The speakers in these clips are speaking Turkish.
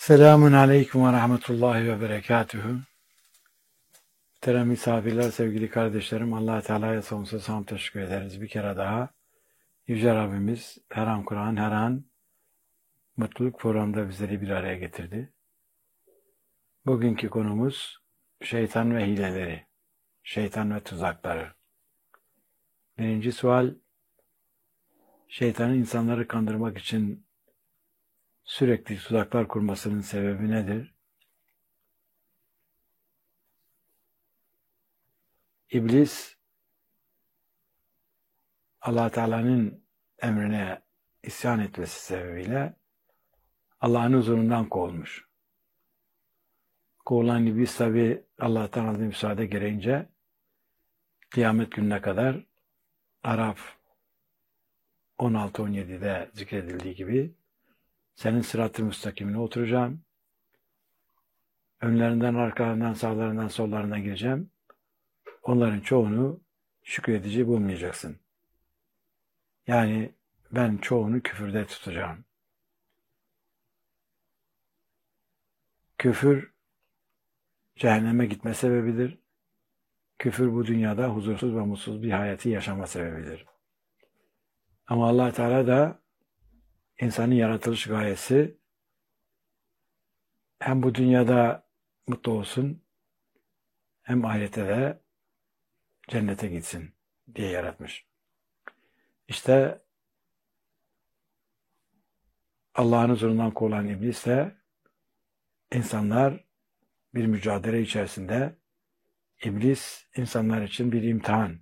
Selamun Aleyküm ve Rahmetullahi ve Berekatühü. Muhterem misafirler, sevgili kardeşlerim, Allah Teala'ya sonsuz hamd teşekkür ederiz. Bir kere daha Yüce Rabbimiz her an Kur'an, her an mutluluk programında bizleri bir araya getirdi. Bugünkü konumuz şeytan ve hileleri, şeytan ve tuzakları. Birinci sual, şeytanın insanları kandırmak için sürekli tuzaklar kurmasının sebebi nedir? İblis, Allah Teala'nın emrine isyan etmesi sebebiyle Allah'ın huzurundan kovulmuş. Kovulan iblis tabi Allah'tan aldığı müsaade gereğince kıyamet gününe kadar Araf 16-17'de zikredildiği gibi senin sırat-ı müstakimine oturacağım. Önlerinden, arkalarından, sağlarından, sollarından gireceğim. Onların çoğunu şükredici bulmayacaksın. Yani ben çoğunu küfürde tutacağım. Küfür cehenneme gitme sebebidir. Küfür bu dünyada huzursuz ve mutsuz bir hayatı yaşama sebebidir. Ama Allah Teala da insanın yaratılış gayesi hem bu dünyada mutlu olsun hem ahirette de cennete gitsin diye yaratmış. İşte Allah'ın huzurundan kovulan iblisle insanlar bir mücadele içerisinde. İblis insanlar için bir imtihan.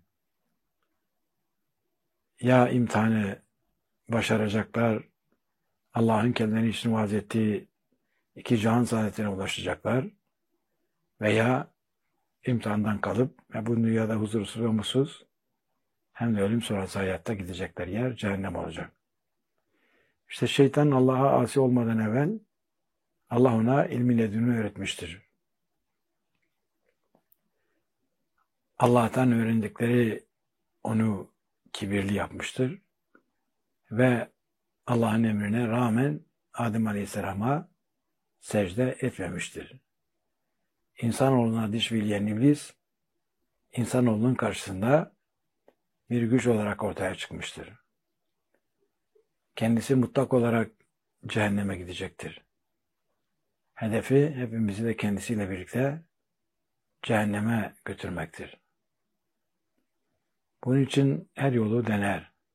Ya imtihanı başaracaklar, Allah'ın kendileri için vaaz ettiği iki cihan saadetine ulaşacaklar veya imtihandan kalıp ve bu dünyada huzursuz ve mutsuz hem de ölüm sonrası hayatta gidecekler yer cehennem olacak. İşte şeytan Allah'a asi olmadan evvel Allah ona ilmi ledünü öğretmiştir. Allah'tan öğrendikleri onu kibirli yapmıştır ve Allah'ın emrine rağmen Adem Aleyhisselam'a secde etmemiştir. İnsanoğluna diş bilyen iblis, insanoğlunun karşısında bir güç olarak ortaya çıkmıştır. Kendisi mutlak olarak cehenneme gidecektir. Hedefi hepimizi de kendisiyle birlikte cehenneme götürmektir. Bunun için her yolu dener.